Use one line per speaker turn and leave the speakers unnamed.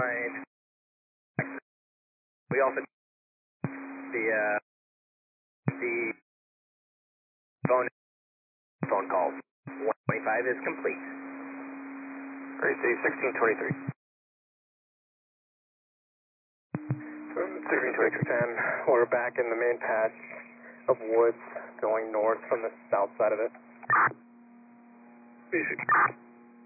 We also the phone calls. 125 is complete.
Great, City 1623. 162310, we're back in the main patch of woods going north from the south side of it.
Easy.